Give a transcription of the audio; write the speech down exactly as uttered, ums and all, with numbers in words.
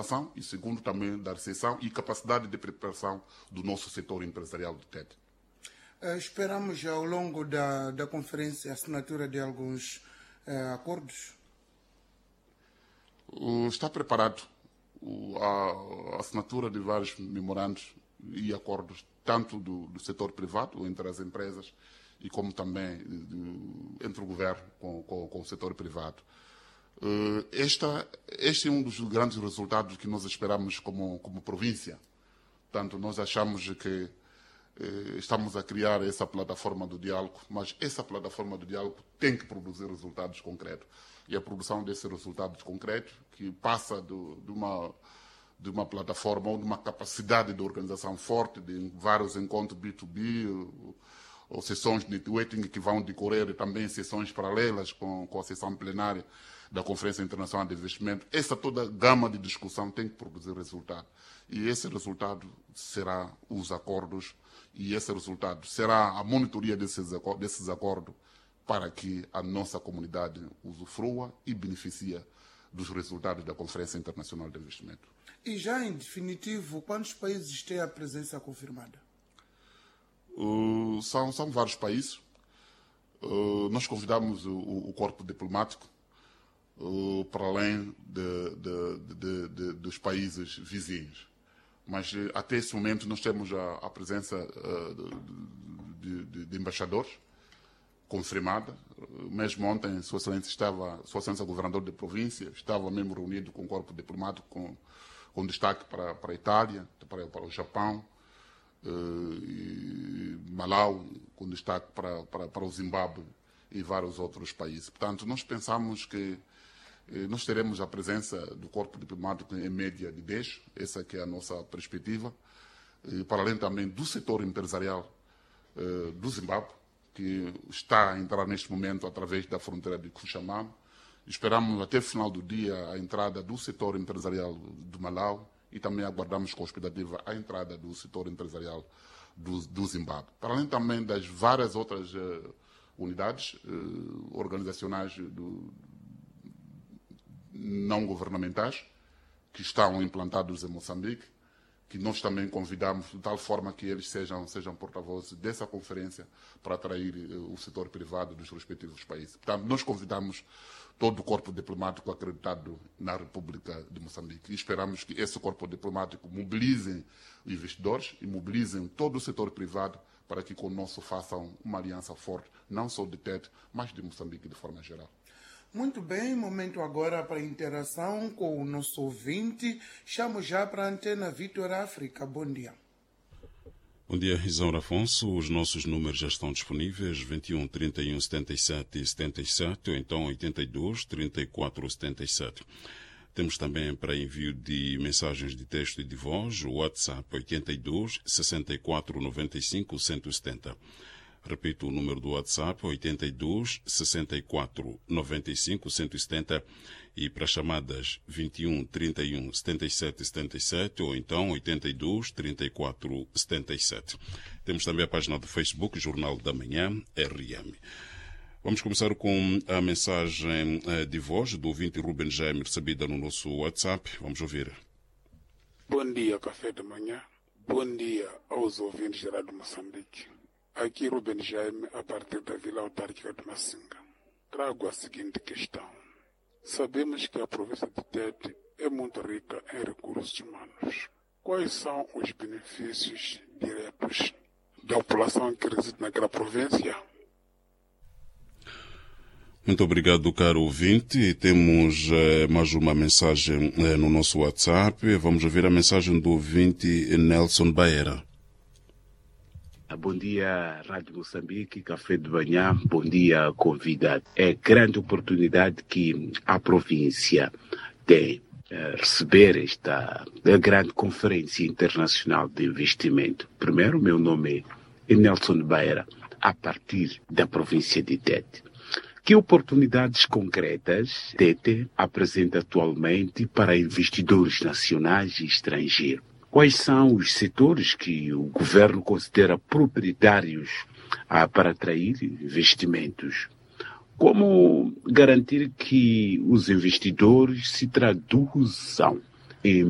inflação e, segundo, também da recessão e capacidade de preparação do nosso setor empresarial de Tete. Uh, esperamos ao longo da, da conferência a assinatura de alguns uh, acordos? Uh, está preparado uh, a, a assinatura de vários memorandos e acordos, tanto do, do setor privado, entre as empresas, e como também do, entre o governo com, com, com o setor privado. Uh, esta, este é um dos grandes resultados que nós esperamos como, como província. Portanto, nós achamos que eh, estamos a criar essa plataforma do diálogo, mas essa plataforma do diálogo tem que produzir resultados concretos. E a produção desses resultados concretos, que passa do, de, uma, de uma plataforma ou de uma capacidade de organização forte, de vários encontros B dois B, ou, ou sessões de networking que vão decorrer, e também sessões paralelas com, com a sessão plenária da Conferência Internacional de Investimento. Essa toda gama de discussão tem que produzir resultado. E esse resultado será os acordos, e esse resultado será a monitoria desses, desses acordos para que a nossa comunidade usufrua e beneficie dos resultados da Conferência Internacional de Investimento. E já em definitivo, quantos países têm a presença confirmada? Uh, são, são vários países. Uh, nós convidamos o, o corpo diplomático uh, para além de, de, de, de, dos países vizinhos. Mas até esse momento nós temos a, a presença uh, de, de, de embaixadores confirmada. Mesmo ontem, Sua Excelência estava, Sua Excelência Governador da província, estava mesmo reunido com o corpo diplomático, com, com destaque para, para a Itália, para, para o Japão, uh, e Malau, com destaque para, para, para o Zimbábue e vários outros países. Portanto, nós pensamos que nós teremos a presença do corpo diplomático em média de dez, essa que é a nossa perspectiva, e para além também do setor empresarial eh, do Zimbábue, que está a entrar neste momento através da fronteira de Cuxamam. Esperamos até o final do dia a entrada do setor empresarial do Malau e também aguardamos com expectativa a entrada do setor empresarial do, do Zimbábue. Para além também das várias outras eh, unidades eh, organizacionais do não governamentais que estão implantados em Moçambique, que nós também convidamos de tal forma que eles sejam, sejam porta-vozes dessa conferência para atrair o setor privado dos respectivos países. Portanto, nós convidamos todo o corpo diplomático acreditado na República de Moçambique e esperamos que esse corpo diplomático mobilize investidores e mobilize todo o setor privado para que conosco façam uma aliança forte, não só de Tete, mas de Moçambique de forma geral. Muito bem, momento agora para a interação com o nosso ouvinte. Chamo já para a Antena Vitor África. Bom dia. Bom dia, Isaura Afonso. Os nossos números já estão disponíveis, vinte e um, trinta e um, setenta e sete, setenta e sete, ou então oitenta e dois, trinta e quatro, setenta e sete. Temos também para envio de mensagens de texto e de voz, o WhatsApp oitenta e dois, sessenta e quatro, noventa e cinco, cento e setenta. Repito o número do WhatsApp, oitenta e dois, sessenta e quatro, noventa e cinco, cento e setenta, e para chamadas vinte e um, trinta e um, setenta e sete, setenta e sete, ou então oitenta e dois, trinta e quatro, setenta e sete. Temos também a página do Facebook, Jornal da Manhã, R M. Vamos começar com a mensagem de voz do ouvinte Ruben Jaime, recebida no nosso WhatsApp. Vamos ouvir. Bom dia, Café da Manhã. Bom dia aos ouvintes da Rádio Moçambique. Aqui Ruben Jaime, a partir da Vila Autárquica de Massinga. Trago a seguinte questão. Sabemos que a província de Tete é muito rica em recursos humanos. Quais são os benefícios diretos da população que reside naquela província? Muito obrigado, caro ouvinte. Temos eh, mais uma mensagem eh, no nosso WhatsApp. Vamos ouvir a mensagem do ouvinte Nelson Baera. Bom dia, Rádio Moçambique, Café de Manhã, bom dia, convidado. É grande oportunidade que a província tem eh, receber esta grande conferência internacional de investimento. Primeiro, meu nome é Nelson Baera, a partir da província de Tete. Que oportunidades concretas Tete apresenta atualmente para investidores nacionais e estrangeiros? Quais são os setores que o governo considera proprietários ah, para atrair investimentos? Como garantir que os investidores se traduzam em